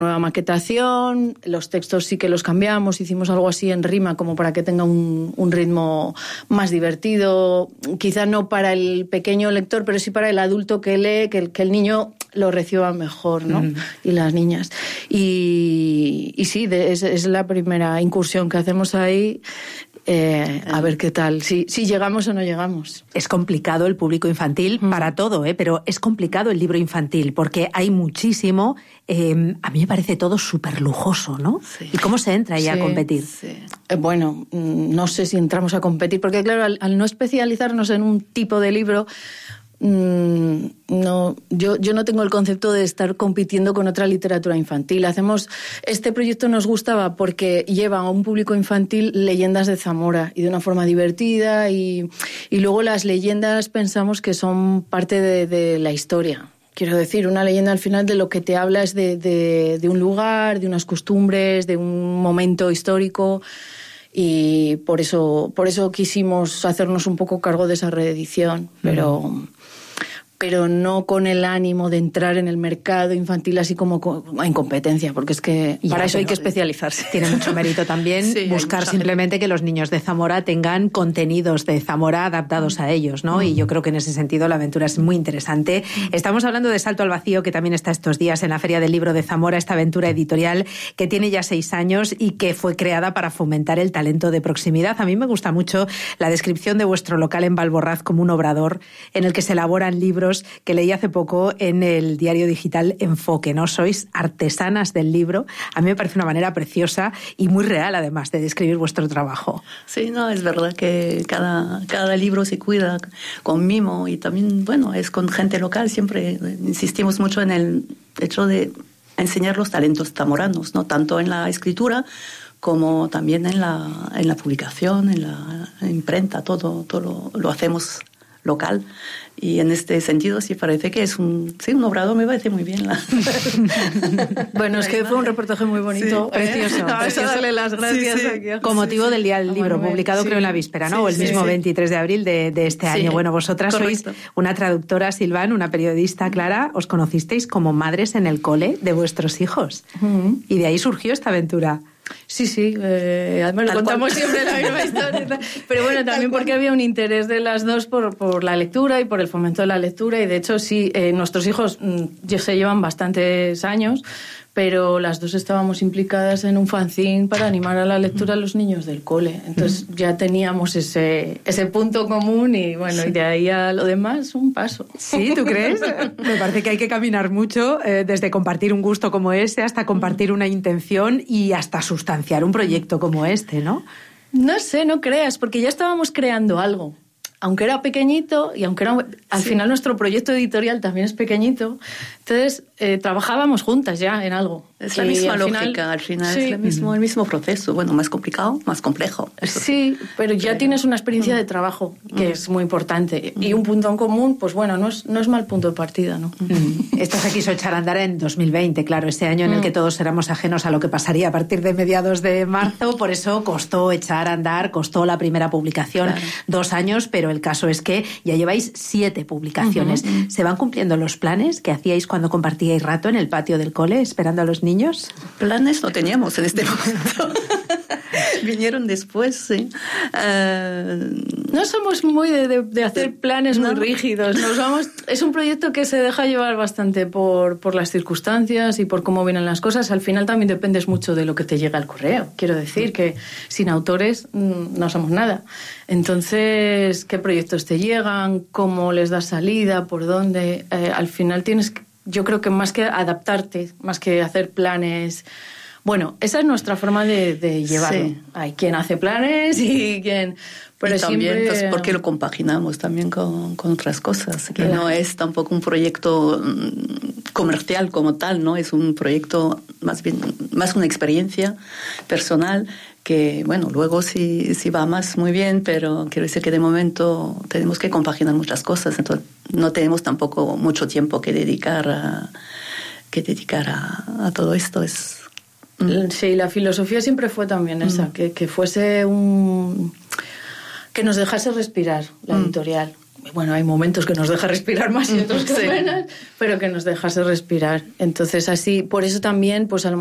nueva maquetación, los textos sí que los cambiamos, hicimos algo así en rima como para que tenga un ritmo más divertido, quizá no para el pequeño lector, pero sí para el adulto que lee, que el niño lo reciba mejor, ¿no? Y las niñas. Y sí, es la primera incursión que hacemos ahí. A ver qué tal, si llegamos o no llegamos. Es complicado el público infantil para todo, pero es complicado el libro infantil porque hay muchísimo. A mí me parece todo súper lujoso, ¿no? Sí. ¿Y cómo se entra ahí a competir? Sí. Bueno, no sé si entramos a competir, porque claro, al no especializarnos en un tipo de libro, no, yo no tengo el concepto de estar compitiendo con otra literatura infantil. Este proyecto nos gustaba porque lleva a un público infantil leyendas de Zamora y de una forma divertida y luego las leyendas pensamos que son parte de la historia. Quiero decir, una leyenda al final de lo que te habla es de un lugar, de unas costumbres, de un momento histórico. Y por eso quisimos hacernos un poco cargo de esa reedición, pero no con el ánimo de entrar en el mercado infantil así como en competencia, porque es que para eso hay que especializarse. Tiene mucho mérito también buscar simplemente que los niños de Zamora tengan contenidos de Zamora adaptados a ellos, ¿no? Y yo creo que en ese sentido la aventura es muy interesante. Estamos hablando de Salto al Vacío, que también está estos días en la Feria del Libro de Zamora, esta aventura editorial que tiene ya 6 años y que fue creada para fomentar el talento de proximidad. A mí me gusta mucho la descripción de vuestro local en Valborraz como un obrador en el que se elaboran libros que leí hace poco en el diario digital Enfoque, ¿no? Sois artesanas del libro. A mí me parece una manera preciosa y muy real, además, de describir vuestro trabajo. Sí, no, es verdad que cada libro se cuida con mimo y también, bueno, es con gente local. Siempre insistimos mucho en el hecho de enseñar los talentos zamoranos, ¿no? Tanto en la escritura como también en la publicación, en la imprenta, todo lo hacemos local. Y en este sentido sí parece que es un obrador, me parece muy bien. Bueno, es que fue un reportaje muy bonito, sí, precioso. Vamos a darle las gracias. Sí. Con motivo del Día del Libro, publicado creo en la víspera, ¿no? O el mismo 23 de abril de este año. Bueno, vosotras sois una traductora, Silván, una periodista, Clara. Os conocisteis como madres en el cole de vuestros hijos. Y de ahí surgió esta aventura. Sí, además lo contamos siempre la misma historia. Pero bueno, también porque había un interés de las dos por la lectura y por el fomento de la lectura. Y de hecho, sí, nuestros hijos se llevan bastantes años, pero las dos estábamos implicadas en un fanzine para animar a la lectura a los niños del cole. Entonces ya teníamos ese punto común y bueno, y de ahí a lo demás un paso. ¿Sí? ¿Tú crees? Me parece que hay que caminar mucho, desde compartir un gusto como ese hasta compartir una intención y hasta sustanciar un proyecto como este, ¿no? No sé, no creas, porque ya estábamos creando algo. Aunque era pequeñito y aunque era al final nuestro proyecto editorial también es pequeñito, entonces trabajábamos juntas ya en algo. Es la misma lógica, al final es el mismo proceso, bueno, más complicado, más complejo. Sí, pero ya tienes una experiencia de trabajo que es muy importante y un punto en común, pues bueno, no es mal punto de partida, ¿no? Esto se quiso echar a andar en 2020, claro, ese año en el que todos éramos ajenos a lo que pasaría a partir de mediados de marzo, por eso costó echar a andar, costó la primera publicación 2 años, pero el caso es que ya lleváis 7 publicaciones. ¿Se van cumpliendo los planes que hacíais cuando compartíais rato en el patio del cole esperando a los niños? Planes no teníamos en este momento. Vinieron después, sí. No somos muy de hacer planes muy rígidos. Es un proyecto que se deja llevar bastante por las circunstancias y por cómo vienen las cosas. Al final también dependes mucho de lo que te llega al correo. Quiero decir que sin autores no somos nada. Entonces, ¿qué proyectos te llegan? ¿Cómo les das salida? ¿Por dónde? Al final tienes, yo creo que más que adaptarte, más que hacer planes. Bueno, esa es nuestra forma de llevarlo. Sí. Hay quien hace planes y quien... Pero y también, siempre... pues, porque lo compaginamos también con otras cosas, que no es tampoco un proyecto comercial como tal, ¿no? Es un proyecto más una experiencia personal que, bueno, luego sí va más muy bien, pero quiero decir que de momento tenemos que compaginar muchas cosas, entonces no tenemos tampoco mucho tiempo que dedicar a todo esto. Sí, la filosofía siempre fue también esa, que fuese que nos dejase respirar la editorial. bueno, hay momentos que nos deja respirar más y otros que menos, pero que nos dejase respirar. Entonces así, por eso también, pues a lo